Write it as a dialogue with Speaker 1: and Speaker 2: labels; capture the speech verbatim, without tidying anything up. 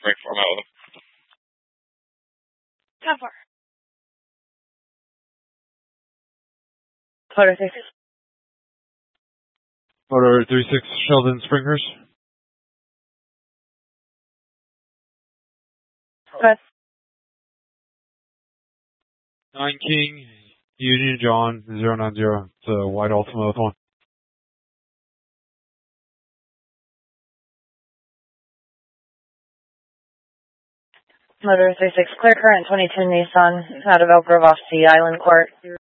Speaker 1: Break format with him.
Speaker 2: Cover. Motor six.
Speaker 3: Motor three six, Sheldon Springhurst.
Speaker 2: West.
Speaker 3: Nine King, Union John, zero nine zero. It's a white Ultima with one.
Speaker 2: Motor three six, clear current twenty-two Nissan, out of Elk Grove off Sea Island Court.